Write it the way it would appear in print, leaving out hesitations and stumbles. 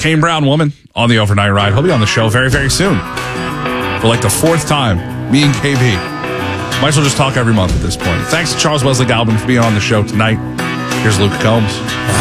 Kane Brown Woman on the overnight ride. He'll be on the show very, very soon. For like the fourth time, me and KB. Might as well just talk every month at this point. Thanks to Charles Wesley Galvin for being on the show tonight. Here's Luke Combs.